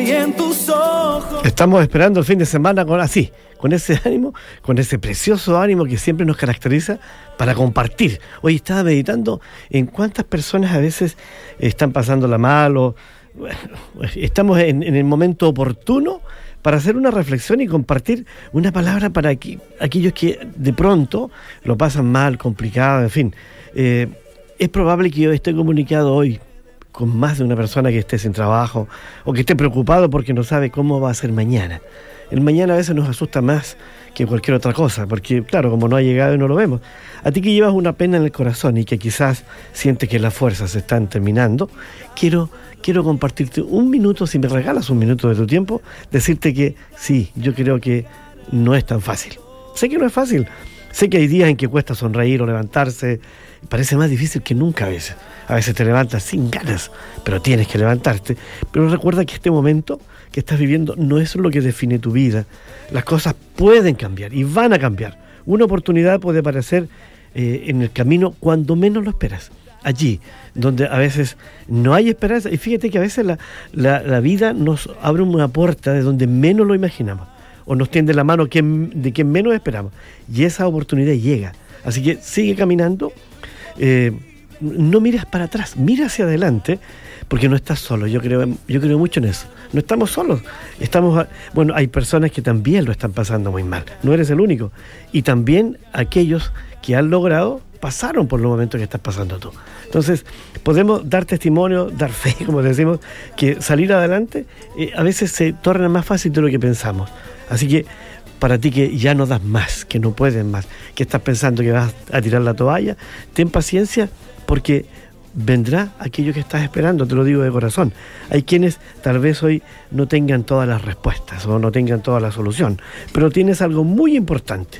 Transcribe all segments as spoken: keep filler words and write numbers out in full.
vi en tus ojos. Estamos esperando el fin de semana con así, con ese ánimo, con ese precioso ánimo que siempre nos caracteriza para compartir. Hoy estaba meditando en cuántas personas a veces están pasándola mal o bueno, estamos en, en el momento oportuno para hacer una reflexión y compartir una palabra para aqu- aquellos que de pronto lo pasan mal, complicado, en fin. Eh, es probable que yo esté comunicado hoy con más de una persona que esté sin trabajo o que esté preocupado porque no sabe cómo va a ser mañana. El mañana a veces nos asusta más que cualquier otra cosa, porque claro, como no ha llegado y no lo vemos. A ti que llevas una pena en el corazón y que quizás sientes que las fuerzas se están terminando, quiero, quiero compartirte un minuto, si me regalas un minuto de tu tiempo, decirte que sí, yo creo que no es tan fácil. Sé que no es fácil, sé que hay días en que cuesta sonreír o levantarse, parece más difícil que nunca a veces. A veces te levantas sin ganas, pero tienes que levantarte. Pero recuerda que este momento que estás viviendo no es lo que define tu vida. Las cosas pueden cambiar y van a cambiar. Una oportunidad puede aparecer eh, en el camino cuando menos lo esperas. Allí, donde a veces no hay esperanza. Y fíjate que a veces la, la, la vida nos abre una puerta de donde menos lo imaginamos. O nos tiende la mano que, de quien menos esperamos. Y esa oportunidad llega. Así que sigue caminando. Eh, no mires para atrás, mira hacia adelante, porque no estás solo. Yo creo, yo creo mucho en eso. No estamos solos. Estamos, bueno, hay personas que también lo están pasando muy mal. No eres el único. Y también aquellos que han logrado pasaron por los momentos que estás pasando tú. Entonces, podemos dar testimonio, dar fe, como decimos, que salir adelante eh, a veces se torna más fácil de lo que pensamos. Así que para ti que ya no das más, que no puedes más, que estás pensando que vas a tirar la toalla, ten paciencia porque vendrá aquello que estás esperando, te lo digo de corazón. Hay quienes tal vez hoy no tengan todas las respuestas o no tengan toda la solución, pero tienes algo muy importante,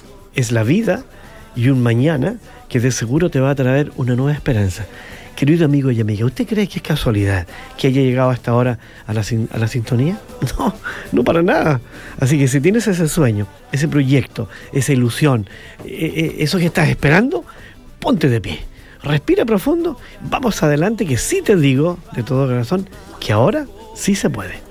es la vida y un mañana que de seguro te va a traer una nueva esperanza. Querido amigo y amiga, ¿usted cree que es casualidad que haya llegado hasta ahora a la, a la sintonía? No, no para nada. Así que si tienes ese sueño, ese proyecto, esa ilusión, eh, eso que estás esperando, ponte de pie, respira profundo, vamos adelante, que sí te digo de todo corazón que ahora sí se puede.